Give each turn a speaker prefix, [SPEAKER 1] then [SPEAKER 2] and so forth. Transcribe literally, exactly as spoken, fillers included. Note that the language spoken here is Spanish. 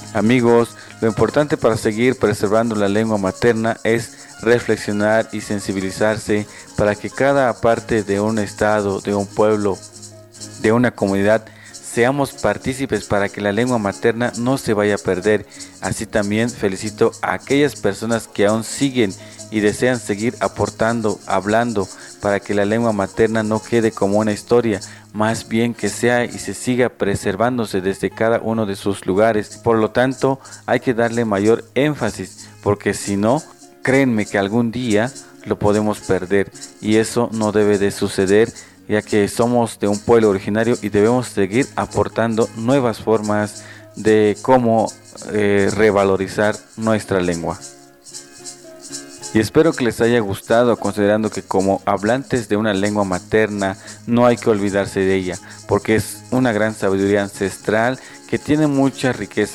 [SPEAKER 1] Amigos, lo importante para seguir preservando la lengua materna es reflexionar y sensibilizarse para que cada parte de un estado, de un pueblo, de una comunidad, seamos partícipes para que la lengua materna no se vaya a perder. Así también felicito a aquellas personas que aún siguen y desean seguir aportando, hablando, para que la lengua materna no quede como una historia, más bien que sea y se siga preservándose desde cada uno de sus lugares. Por lo tanto, hay que darle mayor énfasis, porque si no, créanme que algún día lo podemos perder y eso no debe de suceder, ya que somos de un pueblo originario y debemos seguir aportando nuevas formas de cómo eh, revalorizar nuestra lengua. Y espero que les haya gustado, considerando que como hablantes de una lengua materna no hay que olvidarse de ella, porque es una gran sabiduría ancestral que tiene mucha riqueza.